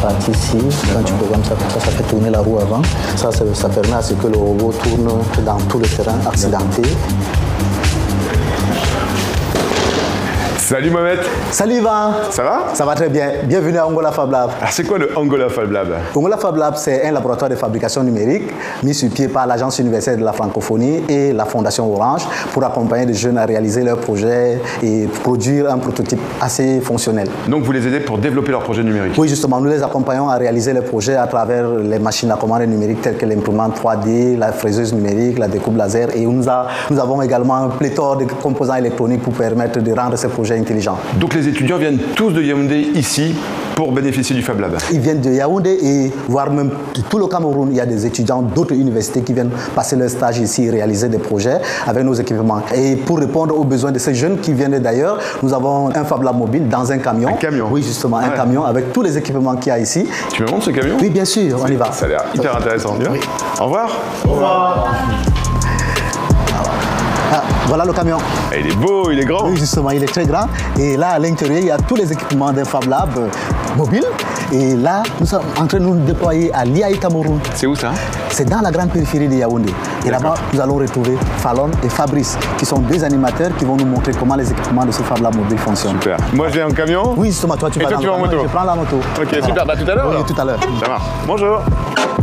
partie ici. Quand tu programmes ça, ça fait tourner la roue avant. Ça permet à ce que le robot tourne dans tout le terrain accidenté. Salut Mohamed. Salut Ivan. Ça va? Ça va très bien. Bienvenue à Angola Fab Lab. Alors c'est quoi le Angola Fab Lab? Angola Fab Lab, c'est un laboratoire de fabrication numérique mis sur pied par l'Agence universelle de la francophonie et la Fondation Orange pour accompagner les jeunes à réaliser leurs projets et produire un prototype assez fonctionnel. Donc vous les aidez pour développer leurs projets numériques? Oui, justement, nous les accompagnons à réaliser leurs projets à travers les machines à commande numériques telles que l'imprimante 3D, la fraiseuse numérique, la découpe laser, et nous avons également un pléthore de composants électroniques pour permettre de rendre ces projets intelligents. Donc les étudiants viennent tous de Yaoundé ici pour bénéficier du Fab Lab? Ils viennent de Yaoundé et voire même de tout le Cameroun. Il y a des étudiants d'autres universités qui viennent passer leur stage ici et réaliser des projets avec nos équipements. Et pour répondre aux besoins de ces jeunes qui viennent d'ailleurs, nous avons un Fab Lab mobile dans un camion. Un camion? Oui, justement, un camion avec tous les équipements qu'il y a ici. Tu me montres ce camion? Oui, bien sûr, on y va. Ça a l'air hyper intéressant. Oui. Au revoir. Au revoir. Ah, voilà le camion. Il est beau, il est grand. Oui, justement, il est très grand. Et là, à l'intérieur, il y a tous les équipements d'un Fab Lab mobile. Et là, nous sommes en train de nous déployer à l'IAI Cameroun. C'est où ça? C'est dans la grande périphérie de Yaoundé. Et là-bas, nous allons retrouver Fallon et Fabrice, qui sont deux animateurs qui vont nous montrer comment les équipements de ce Fab Lab mobile fonctionnent. Super. Moi, j'ai un camion? Oui, justement, toi, tu vas en moto? Je prends la moto. Ok, voilà. Super. Bah, tout à l'heure? Oui, tout à l'heure. Ça marche. Bonjour.